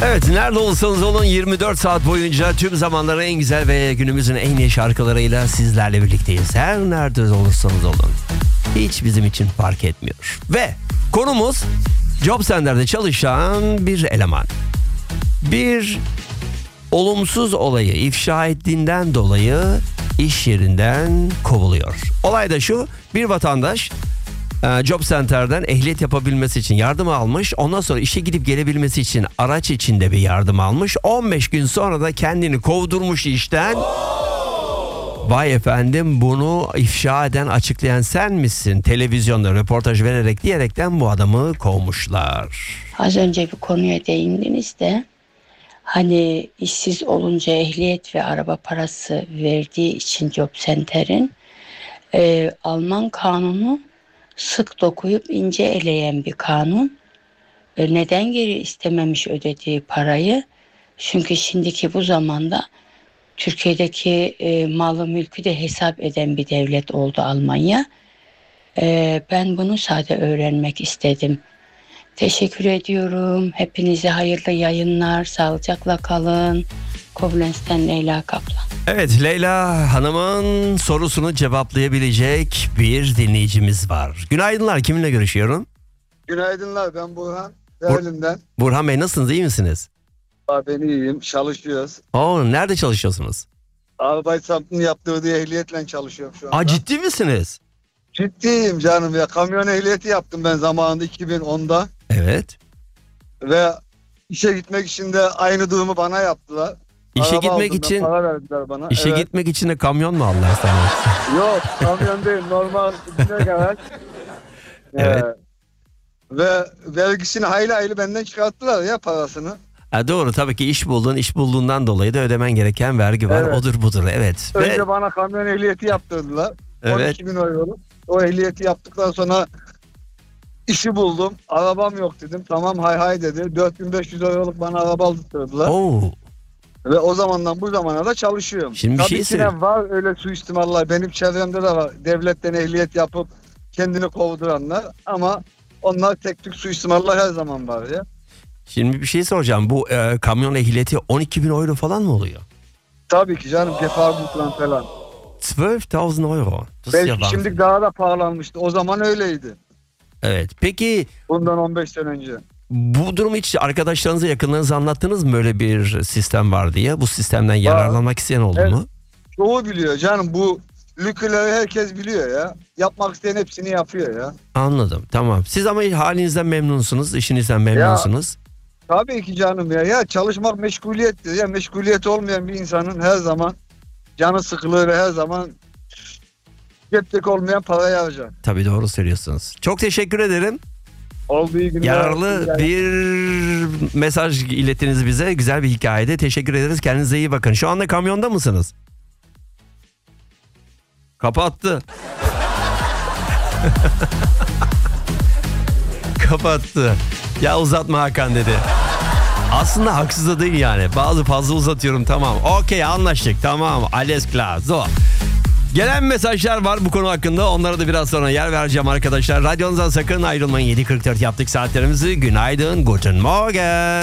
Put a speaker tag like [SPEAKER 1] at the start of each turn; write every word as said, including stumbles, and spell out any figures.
[SPEAKER 1] Evet, nerede olursanız olun yirmi dört saat boyunca tüm zamanların en güzel ve günümüzün en iyi şarkılarıyla sizlerle birlikteyiz. Her nerede olursanız olun. Hiç bizim için fark etmiyor. Ve konumuz Job Center'de çalışan bir eleman. Bir olumsuz olayı ifşa ettiğinden dolayı iş yerinden kovuluyor. Olay da şu: bir vatandaş Job Center'den ehliyet yapabilmesi için yardım almış. Ondan sonra işe gidip gelebilmesi için araç içinde bir yardım almış. on beş gün sonra da kendini kovdurmuş işten. Vay efendim, bunu ifşa eden, açıklayan sen misin? Televizyonda röportaj vererek diyerekten bu adamı kovmuşlar.
[SPEAKER 2] Az önce bir konuya değindiniz de hani işsiz olunca ehliyet ve araba parası verdiği için Job Center'in e, Alman kanunu sık dokuyup ince eleyen bir kanun. E, neden geri istememiş ödediği parayı? Çünkü şimdiki bu zamanda Türkiye'deki e, malı mülkü de hesap eden bir devlet oldu Almanya. E, ben bunu sadece öğrenmek istedim. Teşekkür ediyorum. Hepinize hayırlı yayınlar. Sağlıcakla kalın. Koblenz'ten Leyla Kaplan.
[SPEAKER 1] Evet, Leyla Hanım'ın sorusunu cevaplayabilecek bir dinleyicimiz var. Günaydınlar, kiminle görüşüyorum?
[SPEAKER 3] Günaydınlar, ben Burhan. Berlin'den.
[SPEAKER 1] Burhan Bey, nasılsınız, iyi misiniz?
[SPEAKER 3] Abi ben iyiyim, çalışıyoruz.
[SPEAKER 1] Oo, nerede çalışıyorsunuz?
[SPEAKER 3] Arbeitsamt'ın yaptırdığı ehliyetle çalışıyorum şu anda.
[SPEAKER 1] Aa, ciddi misiniz?
[SPEAKER 3] Ciddiyim canım ya. Kamyon ehliyeti yaptım ben zamanında iki bin onda.
[SPEAKER 1] Evet.
[SPEAKER 3] Ve işe gitmek için de aynı durumu bana yaptılar.
[SPEAKER 1] İşe
[SPEAKER 3] Araba
[SPEAKER 1] gitmek
[SPEAKER 3] aldım,
[SPEAKER 1] için
[SPEAKER 3] para verdiler bana.
[SPEAKER 1] işe
[SPEAKER 3] Evet.
[SPEAKER 1] gitmek için de kamyon mu aldılar sana?
[SPEAKER 3] Yok, kamyon değil, normal binek araç.
[SPEAKER 1] Evet.
[SPEAKER 3] Ee, ve vergisini hayli hayli benden çıkarttılar ya, parasını.
[SPEAKER 1] Ha, doğru, tabii ki iş buldun, iş bulduğundan dolayı da ödemen gereken vergi var.
[SPEAKER 3] Evet.
[SPEAKER 1] Odur budur, evet.
[SPEAKER 3] Önce
[SPEAKER 1] Ve
[SPEAKER 3] bana kamyon ehliyeti yaptırdılar.
[SPEAKER 1] Evet.
[SPEAKER 3] on iki bin euro. O ehliyeti yaptıktan sonra işi buldum. Arabam yok dedim. Tamam, hay hay dedi. dört bin beş yüz euroluk bana araba aldırdılar.
[SPEAKER 1] Oo,
[SPEAKER 3] Ve o zamandan bu zamana da çalışıyorum.
[SPEAKER 1] Şimdi bir
[SPEAKER 3] Tabii
[SPEAKER 1] şey
[SPEAKER 3] ki
[SPEAKER 1] söyleyeyim.
[SPEAKER 3] de var öyle suistimallar. Benim çevremde de var. Devletten ehliyet yapıp kendini kovduranlar. Ama onlar tek tük suistimallar her zaman var ya.
[SPEAKER 1] Şimdi bir şey soracağım. Bu e, kamyon ehliyeti on iki bin euro falan mı oluyor?
[SPEAKER 3] Tabii ki canım, Gefahrgutplan falan.
[SPEAKER 1] on iki bin euro. Das ist
[SPEAKER 3] Belki
[SPEAKER 1] ya Wahnsinn.
[SPEAKER 3] şimdi daha da pahalanmıştı. O zaman öyleydi.
[SPEAKER 1] Evet. Peki
[SPEAKER 3] Bundan on beş sene önce.
[SPEAKER 1] bu durumu hiç arkadaşlarınıza, yakınlarınıza anlattınız mı, böyle bir sistem var diye? Bu sistemden yararlanmak isteyen oldu
[SPEAKER 3] Evet.
[SPEAKER 1] mu?
[SPEAKER 3] Çoğu biliyor canım, bu lüküleri herkes biliyor ya. Yapmak isteyen hepsini yapıyor ya.
[SPEAKER 1] Anladım. Tamam. Siz ama halinizden memnunsunuz, işinizden memnunsunuz.
[SPEAKER 3] Tabii ki canım ya. Ya çalışmak meşguliyettir ya. Meşguliyeti olmayan bir insanın her zaman canı sıkılır ve her zaman cepteki olmayan parayı harcar.
[SPEAKER 1] Tabii, doğru söylüyorsunuz. Çok teşekkür ederim.
[SPEAKER 3] Olduğu iyi günler.
[SPEAKER 1] Yararlı bir mesaj ilettiniz bize. Güzel bir hikayede. Teşekkür ederiz. Kendinize iyi bakın. Şu anda kamyonda mısınız? Kapattı. Kapattı. Ya uzatma Hakan dedi. Aslında haksız da değil yani. Bazı fazla uzatıyorum, tamam. Okey, anlaştık, tamam. Alles klar. So. Gelen mesajlar var bu konu hakkında. Onlara da biraz sonra yer vereceğim arkadaşlar. Radyonuzdan sakın ayrılmayın. yedi kırk dört yaptık saatlerimizi. Günaydın, guten Morgen.